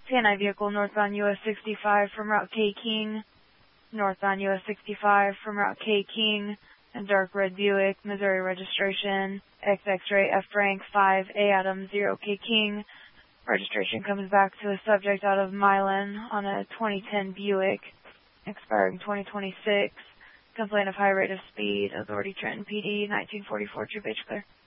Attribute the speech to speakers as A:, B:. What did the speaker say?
A: TNI vehicle northbound US 65 from Route K King. Northbound US 65 from Route K King. And dark red Buick, Missouri registration. XX-ray F rank 5A Adam 0K King. Registration comes back to a subject out of Milan on a 2010 Buick, expiring 2026. Complaint of high rate of speed. Authority Trenton PD, 1944, True Page Clear.